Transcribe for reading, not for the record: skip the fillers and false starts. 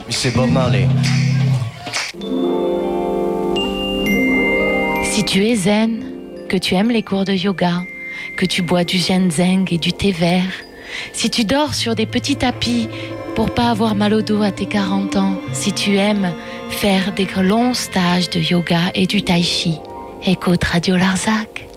C'est Bob Marley. Si tu es zen, que tu aimes les cours de yoga, que tu bois du ginseng et du thé vert, si tu dors sur des petits tapis pour pas avoir mal au dos à tes 40 ans, si tu aimes faire des longs stages de yoga et du tai chi, écoute Radio Larzac.